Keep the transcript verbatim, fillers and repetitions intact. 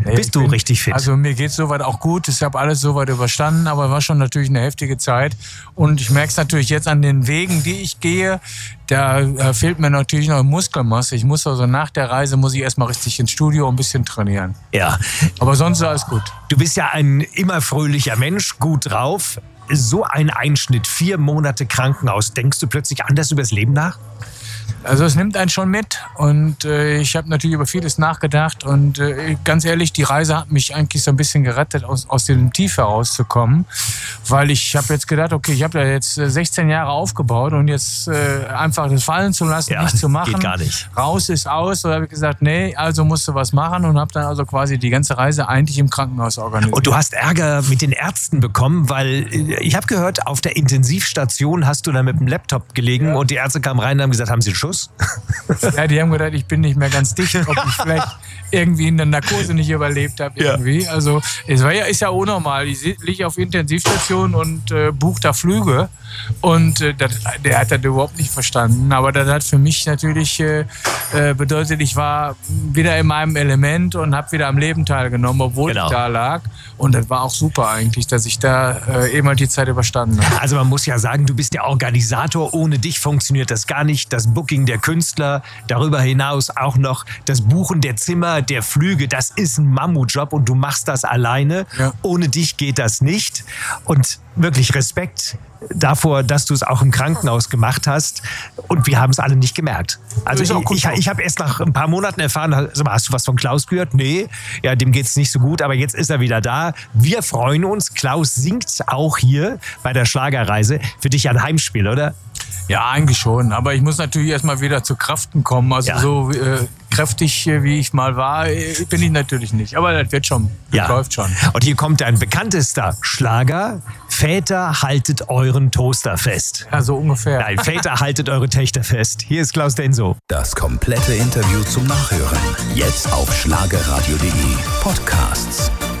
Nee, Bist du bin, richtig fit? Also mir geht es soweit auch gut. Ich habe alles soweit überstanden, aber war schon natürlich eine heftige Zeit. Und ich merke es natürlich jetzt an den Wegen, die ich gehe. Da äh, fehlt mir natürlich noch Muskelmasse. Ich muss also nach der Reise muss ich erstmal richtig ins Studio und ein bisschen trainieren. Ja. Aber sonst ist alles gut. Du bist ja ein immer fröhlicher Mensch, gut drauf. So ein Einschnitt, vier Monate Krankenhaus. Denkst du plötzlich anders über das Leben nach? Also es nimmt einen schon mit und äh, ich habe natürlich über vieles nachgedacht und äh, ganz ehrlich, die Reise hat mich eigentlich so ein bisschen gerettet, aus, aus dem Tief herauszukommen, weil ich habe jetzt gedacht, okay, ich habe da jetzt sechzehn Jahre aufgebaut und jetzt äh, einfach das fallen zu lassen, ja, nicht zu machen, geht gar nicht. Raus ist aus, und habe ich gesagt, nee, also musst du was machen und habe dann also quasi die ganze Reise eigentlich im Krankenhaus organisiert. Und du hast Ärger mit den Ärzten bekommen, weil ich habe gehört, auf der Intensivstation hast du dann mit dem Laptop gelegen ja. und die Ärzte kamen rein und haben gesagt, haben Sie einen Schuss? Ja, die haben gedacht, ich bin nicht mehr ganz dicht, ob ich vielleicht irgendwie in der Narkose nicht überlebt habe irgendwie. Ja. Also es war ja, ist ja unnormal. Ich liege auf Intensivstation und äh, buche da Flüge und äh, das, der hat das überhaupt nicht verstanden. Aber das hat für mich natürlich äh, bedeutet, ich war wieder in meinem Element und habe wieder am Leben teilgenommen, obwohl genau. ich da lag. Und das war auch super eigentlich, dass ich da äh, eben halt die Zeit überstanden habe. Also man muss ja sagen, du bist der Organisator. Ohne dich funktioniert das gar nicht. Das Booking der Künstler, darüber hinaus auch noch das Buchen der Zimmer, der Flüge. Das ist ein Mammutjob und du machst das alleine. Ja. Ohne dich geht das nicht. Und wirklich Respekt davor, dass du es auch im Krankenhaus gemacht hast. Und wir haben es alle nicht gemerkt. Also ich, ich, ich habe erst nach ein paar Monaten erfahren, also hast du was von Klaus gehört? Nee, ja, dem geht es nicht so gut, aber jetzt ist er wieder da. Wir freuen uns. Klaus singt auch hier bei der Schlagerreise. Für dich ein Heimspiel, oder? Ja, eigentlich schon. Aber ich muss natürlich erstmal wieder zu Kräften kommen. Also ja. so äh, kräftig, wie ich mal war, bin ich natürlich nicht. Aber das wird schon. Das ja. läuft schon. Und hier kommt ein bekanntester Schlager. Väter, haltet euren Toaster fest. Ja, so ungefähr. Nein, Väter, haltet eure Töchter fest. Hier ist Klaus Denso. Das komplette Interview zum Nachhören. Jetzt auf schlagerradio punkt de Podcasts.